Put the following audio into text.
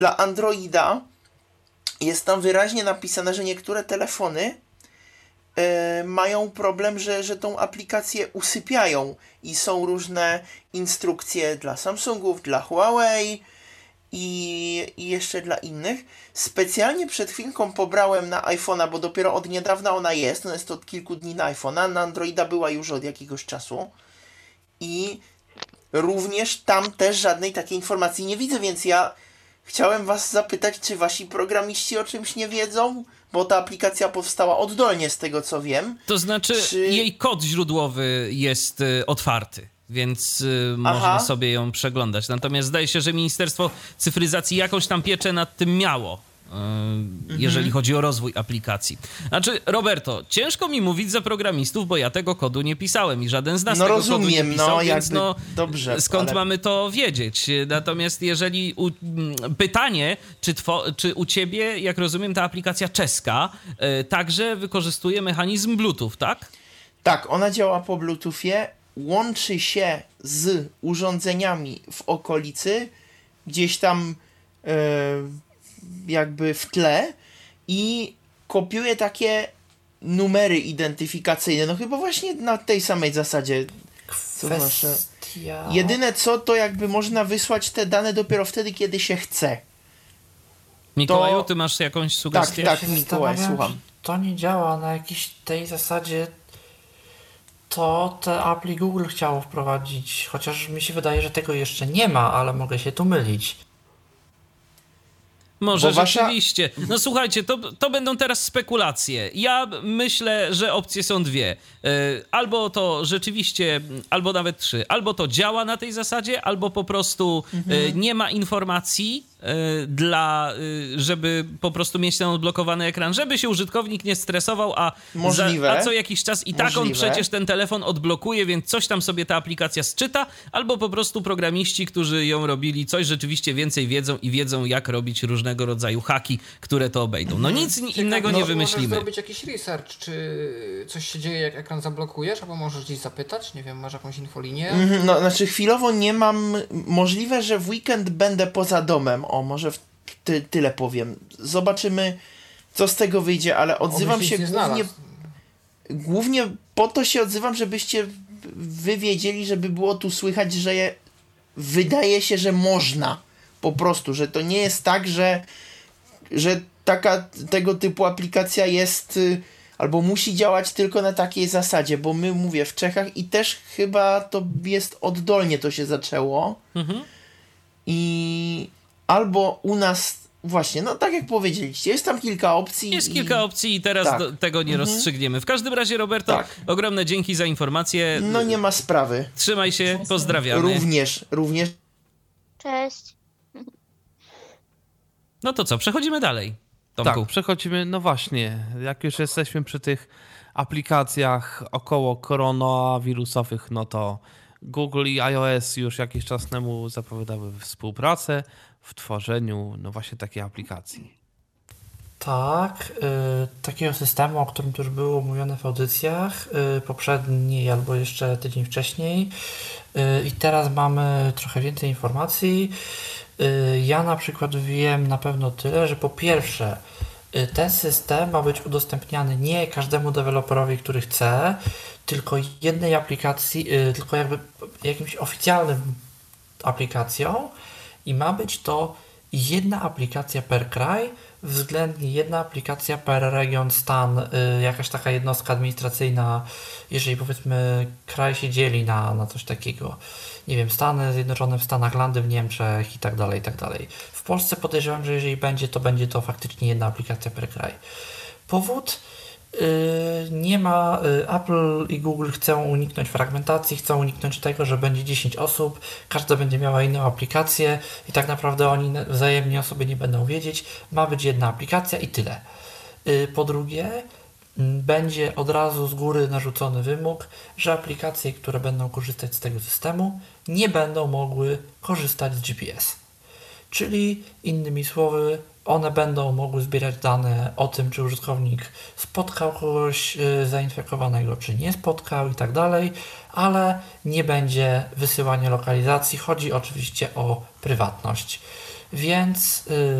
dla Androida jest tam wyraźnie napisane, że niektóre telefony mają problem, że tą aplikację usypiają i są różne instrukcje dla Samsungów, dla Huawei i jeszcze dla innych. Specjalnie przed chwilką pobrałem na iPhone'a, bo dopiero od niedawna ona jest od kilku dni na iPhone'a, na Androida była już od jakiegoś czasu i również tam też żadnej takiej informacji nie widzę, więc ja chciałem was zapytać, czy wasi programiści o czymś nie wiedzą? Bo ta aplikacja powstała oddolnie z tego, co wiem. To znaczy jej kod źródłowy jest otwarty, więc można sobie ją przeglądać. Natomiast zdaje się, że Ministerstwo Cyfryzacji jakąś tam pieczę nad tym miało, jeżeli chodzi o rozwój aplikacji. Znaczy, Roberto, ciężko mi mówić za programistów, bo ja tego kodu nie pisałem i żaden z nas tego kodu nie pisał, więc dobrze, skąd mamy to wiedzieć? Natomiast jeżeli pytanie, czy u ciebie, jak rozumiem, ta aplikacja czeska także wykorzystuje mechanizm Bluetooth, tak? Tak, ona działa po Bluetoothie, łączy się z urządzeniami w okolicy, gdzieś tam jakby w tle i kopiuje takie numery identyfikacyjne. No chyba właśnie na tej samej zasadzie. Jedyne co, to jakby można wysłać te dane dopiero wtedy, kiedy się chce. Mikołaju, ty masz jakąś sugestię? Tak, Mikołaj, słucham. To nie działa na jakiejś tej zasadzie. To te apli Google chciało wprowadzić, chociaż mi się wydaje, że tego jeszcze nie ma, ale mogę się tu mylić. Może rzeczywiście. No słuchajcie, to będą teraz spekulacje. Ja myślę, że opcje są dwie. Albo to rzeczywiście, albo nawet trzy. Albo to działa na tej zasadzie, albo po prostu nie ma informacji, żeby po prostu mieć ten odblokowany ekran, żeby się użytkownik nie stresował, a co jakiś czas i tak on przecież ten telefon odblokuje, więc coś tam sobie ta aplikacja sczyta, albo po prostu programiści, którzy ją robili, coś rzeczywiście więcej wiedzą i wiedzą, jak robić różnego rodzaju haki, które to obejdą. No nic innego nie wymyślimy. Możesz zrobić jakiś research, czy coś się dzieje, jak ekran zablokujesz, albo możesz gdzieś zapytać, nie wiem, masz jakąś infolinię? No, znaczy chwilowo nie mam, możliwe, że w weekend będę poza domem, może tyle powiem. Zobaczymy, co z tego wyjdzie, ale odzywam się głównie po to się odzywam, żebyście wy wiedzieli, żeby było tu słychać, że wydaje się, że można. Po prostu, że to nie jest tak, że tego typu aplikacja jest albo musi działać tylko na takiej zasadzie, bo my, mówię, w Czechach i też chyba to jest oddolnie to się zaczęło. I albo u nas właśnie, no tak jak powiedzieliście, jest tam kilka opcji. Jest kilka opcji i teraz tego nie rozstrzygniemy. W każdym razie, Roberto, ogromne dzięki za informację. No nie ma sprawy. Trzymaj się, pozdrawiamy. Również. Cześć. No to co, przechodzimy dalej, Tomku. Tak, przechodzimy, no właśnie, jak już jesteśmy przy tych aplikacjach około koronawirusowych, no to Google i iOS już jakiś czas temu zapowiadały współpracę w tworzeniu no właśnie takiej aplikacji. Tak, takiego systemu, o którym to już było mówione w audycjach poprzedniej albo jeszcze tydzień wcześniej i teraz mamy trochę więcej informacji. Ja na przykład wiem na pewno tyle, że po pierwsze ten system ma być udostępniany nie każdemu deweloperowi, który chce, tylko jednej aplikacji, tylko jakby jakimś oficjalnym aplikacją i ma być to jedna aplikacja per kraj, względnie jedna aplikacja per region, stan, jakaś taka jednostka administracyjna, jeżeli powiedzmy kraj się dzieli na coś takiego. Nie wiem, Stany Zjednoczone w Stanach, Landy w Niemczech i tak dalej, i tak dalej. W Polsce podejrzewam, że jeżeli będzie to faktycznie jedna aplikacja per kraj. Powód? Nie ma, Apple i Google chcą uniknąć fragmentacji, chcą uniknąć tego, że będzie 10 osób, każda będzie miała inną aplikację i tak naprawdę oni wzajemnie o sobie nie będą wiedzieć. Ma być jedna aplikacja i tyle. Po drugie, będzie od razu z góry narzucony wymóg, że aplikacje, które będą korzystać z tego systemu, nie będą mogły korzystać z GPS. Czyli innymi słowy, one będą mogły zbierać dane o tym, czy użytkownik spotkał kogoś zainfekowanego, czy nie spotkał i tak dalej, ale nie będzie wysyłania lokalizacji. Chodzi oczywiście o prywatność. Więc